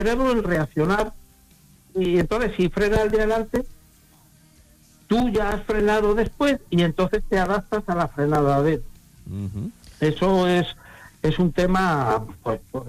cerebro en reaccionar, y entonces si frena el de adelante, tú ya has frenado después y entonces te adaptas a la frenada de él. Uh-huh. Eso es un tema, pues